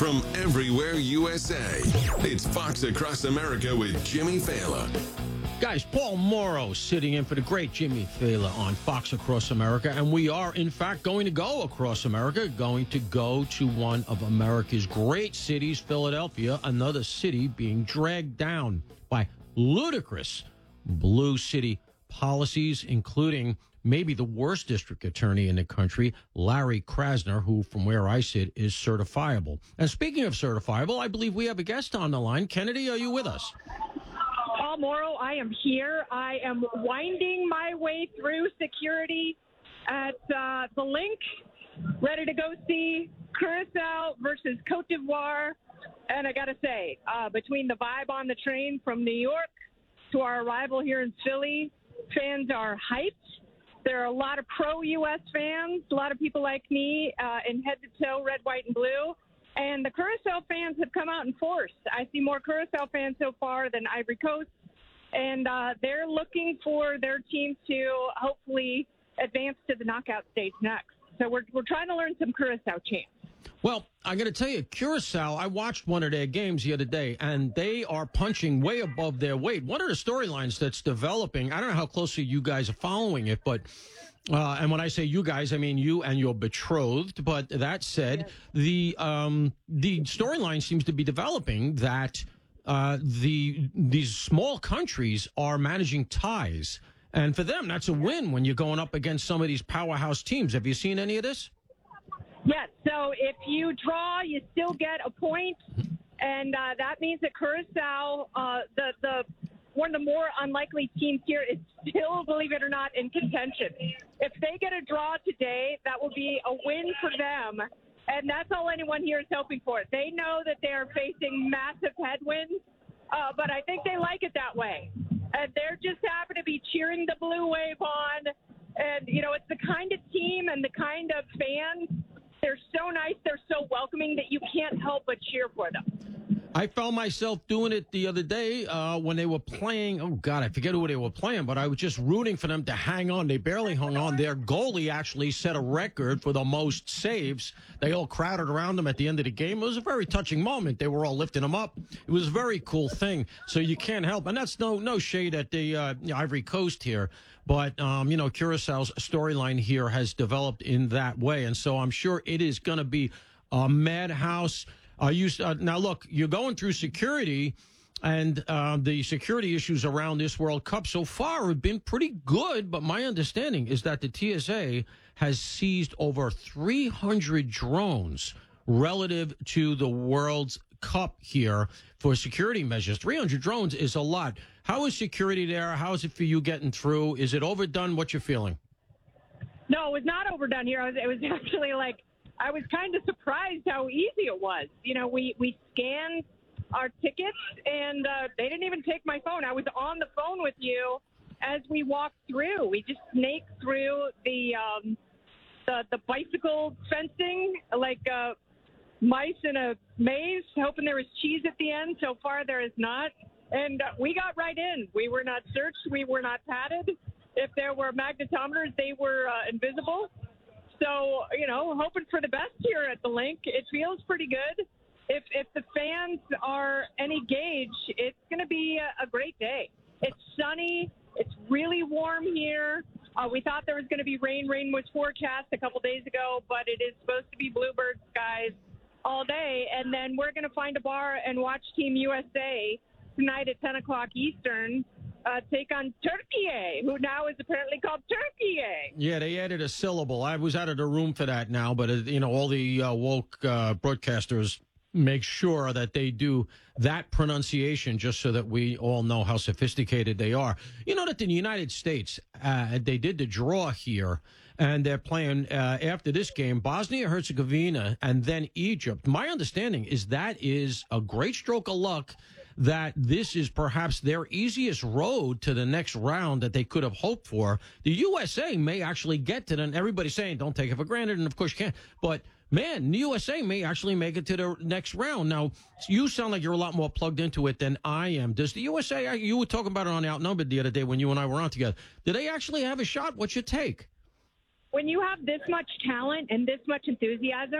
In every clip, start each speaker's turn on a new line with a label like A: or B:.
A: from everywhere USA. It's Fox Across America with Jimmy Fallon.
B: Guys, Paul Morrow sitting in for the great Jimmy Fallon on Fox Across America. And we are, in fact, going to go across America, going to go to one of America's great cities, Philadelphia, another city being dragged down by ludicrous blue city policies, including maybe the worst district attorney in the country, Larry Krasner, who, from where I sit, is certifiable. And speaking of certifiable, I believe we have a guest on the line. Kennedy, are you with us?
C: Paul Morrow, I am here. I am winding my way through security at the link, ready to go see Curacao versus Cote d'Ivoire. And I got to say, between the vibe on the train from New York to our arrival here in Philly, fans are hyped. There are a lot of pro-U.S. fans, a lot of people like me in head-to-toe red, white, and blue. And the Curacao fans have come out in force. I see more Curacao fans so far than Ivory Coast. And they're looking for their team to hopefully advance to the knockout stage next. So we're trying to learn some Curacao chants.
B: Well, I'm going to tell you, Curacao, I watched one of their games the other day, and they are punching way above their weight. One of the storylines that's developing, I don't know how closely you guys are following it, but and when I say you guys, I mean you and your betrothed. But that said, yes, the storyline seems to be developing that these small countries are managing ties. And for them, that's a win when you're going up against some of these powerhouse teams. Have you seen any of this?
C: Yes. So if you draw, you still get a point. And that means that Curacao, the one of the more unlikely teams here, is still, believe it or not, in contention. If they get a draw today, that will be a win for them. And that's all anyone here is hoping for. They know that they're facing massive headwinds, but I think they like it that way. And they're just happy to be cheering the blue wave on. And, you know, it's the kind of team and the kind of fans. They're so nice. They're so welcoming that you can't help but cheer for them.
B: I found myself doing it the other day when they were playing. Oh, God, I forget who they were playing, but I was just rooting for them to hang on. They barely hung on. Their goalie actually set a record for the most saves. They all crowded around him at the end of the game. It was a very touching moment. They were all lifting him up. It was a very cool thing. So you can't help. And that's no shade at the Ivory Coast here. But, you know, Curaçao's storyline here has developed in that way. And so I'm sure it is going to be a madhouse. Now, look, you're going through security, and the security issues around this World Cup so far have been pretty good. But my understanding is that the TSA has seized over 300 drones relative to the World Cup here for security measures. 300 drones is a lot. How is security there? How is it for you getting through? Is it overdone? What you're feeling?
C: No, it was not overdone here. It was actually like, I was kind of surprised how easy it was. You know, we scanned our tickets, and they didn't even take my phone. I was on the phone with you as we walked through. We just snaked through the bicycle fencing like mice in a maze, hoping there was cheese at the end. So far, there is not. And we got right in. We were not searched. We were not patted. If there were magnetometers, they were invisible. So, you know, hoping for the best here at the link. It feels pretty good. If the fans are any gauge, it's going to be a great day. It's sunny. It's really warm here. We thought there was going to be rain. Rain was forecast a couple days ago, but it is supposed to be bluebird skies all day. And then we're going to find a bar and watch Team USA tonight at 10 o'clock Eastern. Take on Turkey, who now is apparently called Turkey.
B: Yeah, they added a syllable. I was out of the room for that now, but, you know, all the woke broadcasters make sure that they do that pronunciation just so that we all know how sophisticated they are. You know that in the United States, they did the draw here, and they're playing, after this game, Bosnia-Herzegovina and then Egypt. My understanding is that is a great stroke of luck, that this is perhaps their easiest road to the next round that they could have hoped for. The USA may actually get to them. Everybody's saying don't take it for granted, and of course you can't. But, man, the USA may actually make it to the next round. Now, you sound like you're a lot more plugged into it than I am. Does the USA, you were talking about it on Outnumbered the other day when you and I were on together, do they actually have a shot? What's your take?
C: When you have this much talent and this much enthusiasm,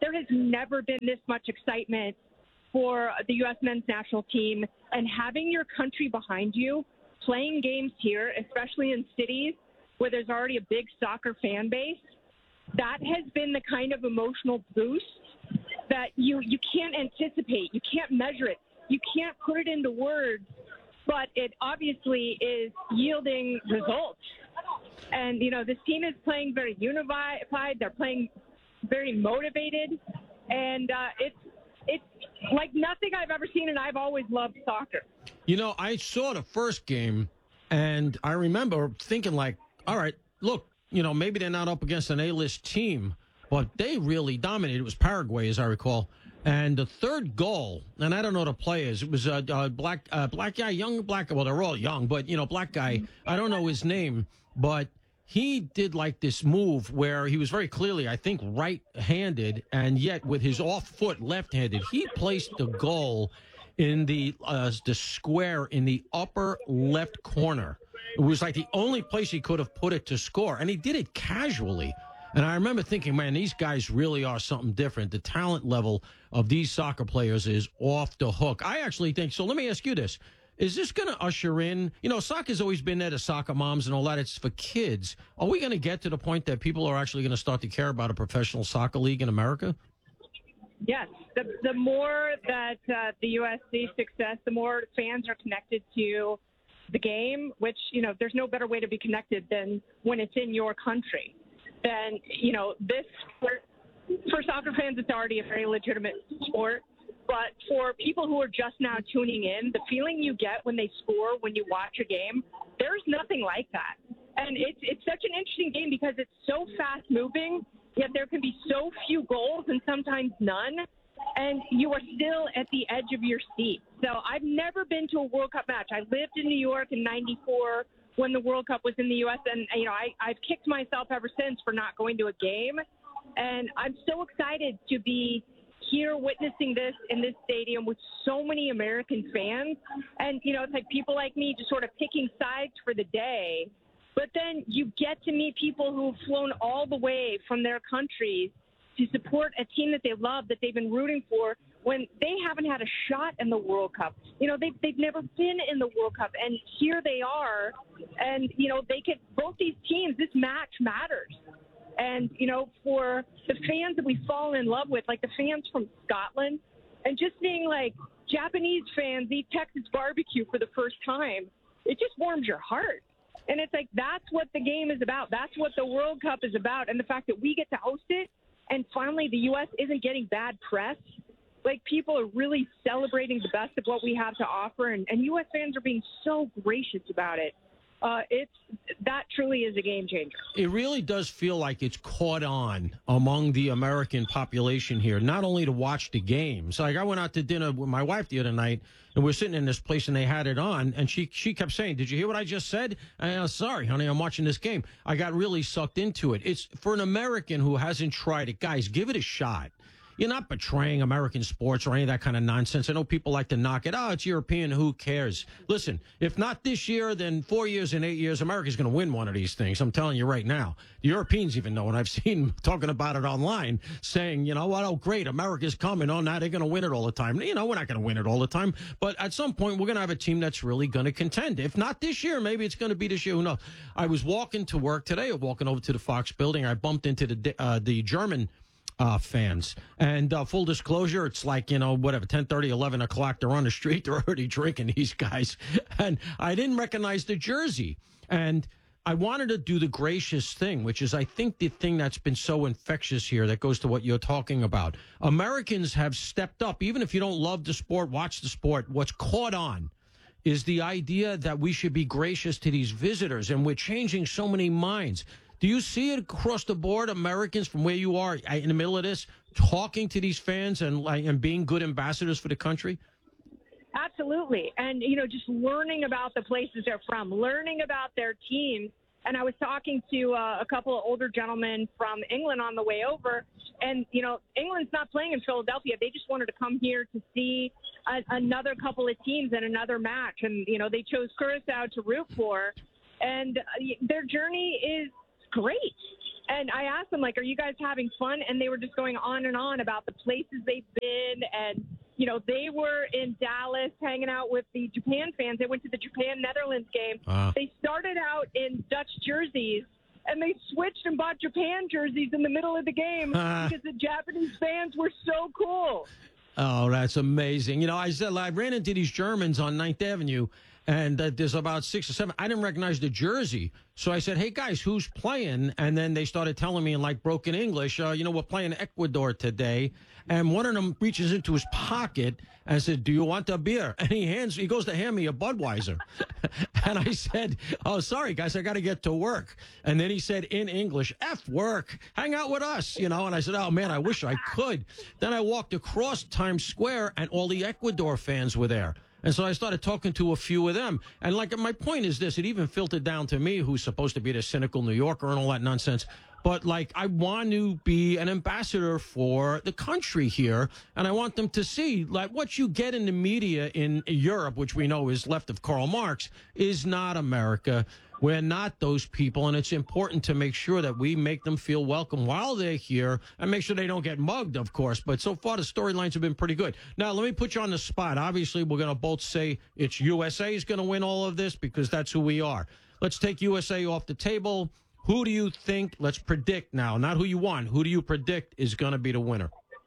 C: there has never been this much excitement for the U.S. men's national team, and having your country behind you, playing games here, especially in cities where there's already a big soccer fan base, that has been the kind of emotional boost that you can't anticipate. You can't measure it. You can't put it into words, but it obviously is yielding results. And, this team is playing very unified. They're playing very motivated. And it's like nothing I've ever seen, and I've always loved soccer.
B: I saw the first game, and I remember thinking, like, all right, look, maybe they're not up against an A-list team, but they really dominated. It was Paraguay, as I recall. And the third goal, and I don't know the players, it was a black guy, young black, well, they're all young, but, black guy, I don't know his name, but he did like this move where he was very clearly, I think, right-handed, and yet with his off foot left-handed, he placed the goal in the square in the upper left corner. It was like the only place he could have put it to score, and he did it casually. And I remember thinking, man, these guys really are something different. The talent level of these soccer players is off the hook. I actually think, so let me ask you this. Is this going to usher in, soccer's always been there to soccer moms and all that. It's for kids. Are we going to get to the point that people are actually going to start to care about a professional soccer league in America?
C: Yes. The more that the U.S. sees success, the more fans are connected to the game, which, there's no better way to be connected than when it's in your country. Then, this, for soccer fans, it's already a very legitimate sport. But for people who are just now tuning in, the feeling you get when they score, when you watch a game, there's nothing like that. And it's such an interesting game because it's so fast-moving, yet there can be so few goals and sometimes none, and you are still at the edge of your seat. So I've never been to a World Cup match. I lived in New York in '94 when the World Cup was in the U.S., and, I've kicked myself ever since for not going to a game. And I'm so excited to be here witnessing this in this stadium with so many American fans. And, it's like people like me just sort of picking sides for the day. But then you get to meet people who've flown all the way from their countries to support a team that they love, that they've been rooting for, when they haven't had a shot in the World Cup. They've never been in the World Cup, and here they are. And, they get both these teams, this match matters. And, for the fans that we fall in love with, like the fans from Scotland, and just seeing, like, Japanese fans eat Texas barbecue for the first time, it just warms your heart. And it's like, that's what the game is about. That's what the World Cup is about. And the fact that we get to host it, and finally the U.S. isn't getting bad press. Like, people are really celebrating the best of what we have to offer, and U.S. fans are being so gracious about it. That truly is a game changer. It
B: really does feel like it's caught on among the American population here, not only to watch the games. Like, I went out to dinner with my wife the other night, and we're sitting in this place, and they had it on, and she kept saying, "Did you hear what I just said?" And I was, "Sorry, honey, I'm watching this game." I got really sucked into it. It's for an American who hasn't tried it. Guys, give it a shot. You're not betraying American sports or any of that kind of nonsense. I know people like to knock it. Oh, it's European. Who cares? Listen, if not this year, then 4 years and 8 years, America's going to win one of these things. I'm telling you right now. The Europeans even know, and I've seen them talking about it online, saying, you know what, oh, great, America's coming. Oh, now they're going to win it all the time. We're not going to win it all the time. But at some point, we're going to have a team that's really going to contend. If not this year, maybe it's going to be this year. Who knows? I was walking to work today, walking over to the Fox building. I bumped into the German fans. And full disclosure, it's like, 10:30, 11 o'clock. They're on the street. They're already drinking, these guys. And I didn't recognize the jersey. And I wanted to do the gracious thing, which is, I think, the thing that's been so infectious here that goes to what you're talking about. Americans have stepped up. Even if you don't love the sport, watch the sport. What's caught on is the idea that we should be gracious to these visitors. And we're changing so many minds. Do you see it across the board, Americans from where you are in the middle of this, talking to these fans and being good ambassadors for the country?
C: Absolutely. And, just learning about the places they're from, learning about their teams. And I was talking to a couple of older gentlemen from England on the way over. And, England's not playing in Philadelphia. They just wanted to come here to see another couple of teams in another match. And, they chose Curacao to root for. And their journey is great. And I asked them, like, are you guys having fun? And they were just going on and on about the places they've been. And, you know, they were in Dallas hanging out with the Japan fans. They went to the Japan-Netherlands game. They started out in Dutch jerseys, and they switched and bought Japan jerseys in the middle of the game because the Japanese fans were so cool.
B: Oh, that's amazing. You know, I ran into these Germans on 9th Avenue, and there's about 6 or 7. I didn't recognize the jersey. So I said, hey, guys, who's playing? And then they started telling me in, like, broken English, you know, we're playing Ecuador today. And one of them reaches into his pocket and said, do you want a beer? And he goes to hand me a Budweiser. And I said, oh, sorry, guys, I got to get to work. And then he said in English, F work, hang out with us, you know. And I said, oh, man, I wish I could. Then I walked across Times Square, and all the Ecuador fans were there. And so I started talking to a few of them. And, like, my point is this, it even filtered down to me, who's supposed to be the cynical New Yorker and all that nonsense. But, like, I want to be an ambassador for the country here, and I want them to see, like, what you get in the media in Europe, which we know is left of Karl Marx, is not America. We're not those people, and it's important to make sure that we make them feel welcome while they're here and make sure they don't get mugged, of course. But so far, the storylines have been pretty good. Now, let me put you on the spot. Obviously, we're going to both say it's USA is going to win all of this because that's who we are. Let's take USA off the table. Who do you think, let's predict now, not who you want, who do you predict is going to be the winner?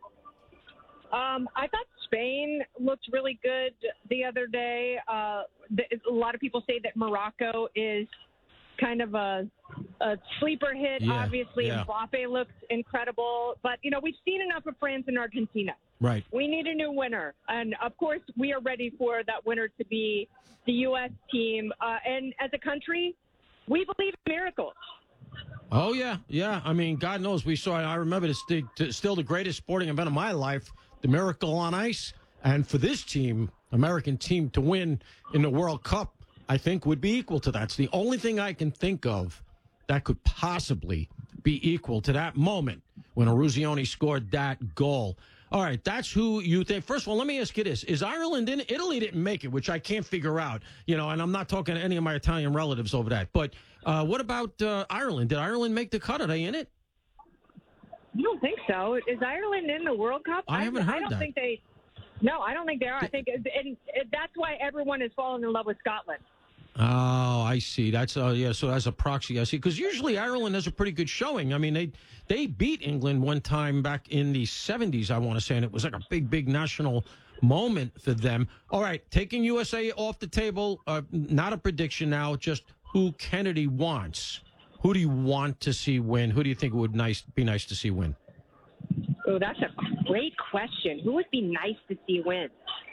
C: I thought Spain looked really good the other day. A lot of people say that Morocco is kind of a sleeper hit.
B: Yeah,
C: Obviously,
B: yeah.
C: Mbappe looks incredible. But, you know, we've seen enough of France and Argentina.
B: Right.
C: We need a new winner. And, of course, we are ready for that winner to be the U.S. team. And as a country, we believe in miracles.
B: Oh, yeah, yeah. I mean, God knows we saw it. I remember it's still the greatest sporting event of my life, the Miracle on Ice. And for this team, American team, to win in the World Cup, I think would be equal to that. It's the only thing I can think of that could possibly be equal to that moment when Eruzione scored that goal. All right, that's who you think. First of all, let me ask you this. Is Ireland in it? Italy didn't make it, which I can't figure out, you know, and I'm not talking to any of my Italian relatives over that. But what about Ireland? Did Ireland make the cut? Are they in it?
C: I don't think so. Is Ireland in the World Cup?
B: I haven't heard
C: I don't
B: that.
C: think they. No, I don't think they are. I think, and that's why everyone has fallen in love with Scotland.
B: Oh, I see. That's yeah. So as a proxy, I see. Because usually Ireland has a pretty good showing. I mean, they beat England one time back in the 70s, I want to say, and it was like a big national moment for them. All right, taking USA off the table. Not a prediction now. Just who Kennedy wants. Who do you want to see win? Who do you think would be nice to see win?
C: Oh, that's a great question. Who would be nice to see win?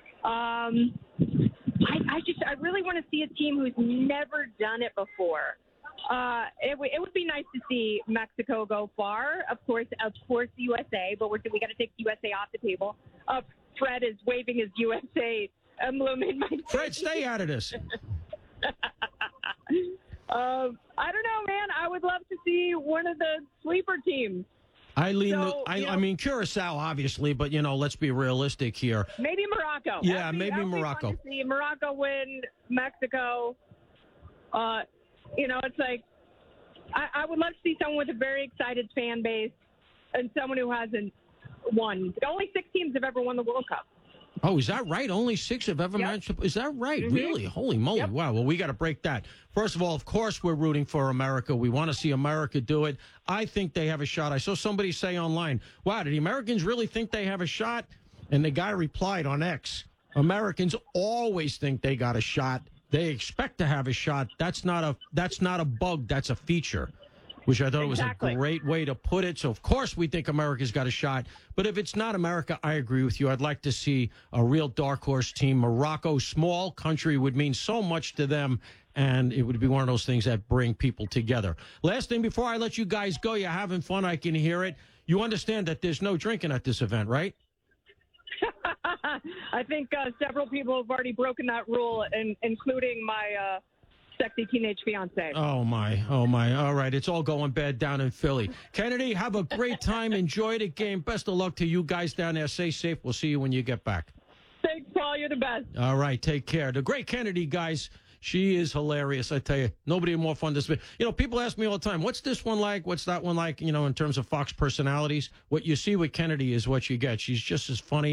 C: I really want to see a team who's never done it before. It would be nice to see Mexico go far. Of course, the USA, but we got to take USA off the table. Fred is waving his USA emblem in my face.
B: Fred, stay out of this.
C: I don't know, man. I would love to see one of the sleeper teams.
B: I mean, Curacao, obviously, but, you know, let's be realistic here.
C: Maybe Morocco.
B: Yeah, maybe
C: Morocco.
B: Morocco.
C: To see Morocco win, Mexico. You know, it's like I would love to see someone with a very excited fan base and someone who hasn't won. Only 6 teams have ever won the World Cup.
B: Oh, is that right? Only 6 have ever managed to. Is that right? Mm-hmm. Really? Holy moly. Yep. Wow. Well, we got to break that. First of all, of course, we're rooting for America. We want to see America do it. I think they have a shot. I saw somebody say online, wow, do the Americans really think they have a shot? And the guy replied on X, Americans always think they got a shot. They expect to have a shot. That's not a bug. That's a feature. Which I thought was a great way to put it. So, of course, we think America's got a shot. But if it's not America, I agree with you. I'd like to see a real dark horse team. Morocco, small country, would mean so much to them. And it would be one of those things that bring people together. Last thing before I let you guys go, you're having fun. I can hear it. You understand that there's no drinking at this event, right?
C: I think several people have already broken that rule, including my sexy teenage fiance.
B: Oh, my. All right. It's all going bad down in Philly. Kennedy, have a great time. Enjoy the game. Best of luck to you guys down there. Stay safe. We'll see you when you get back.
C: Thanks, Paul. You're the best.
B: All right. Take care. The great Kennedy, guys. She is hilarious, I tell you. Nobody more fun to spend. You know, people ask me all the time, what's this one like? What's that one like? You know, in terms of Fox personalities, what you see with Kennedy is what you get. She's just as funny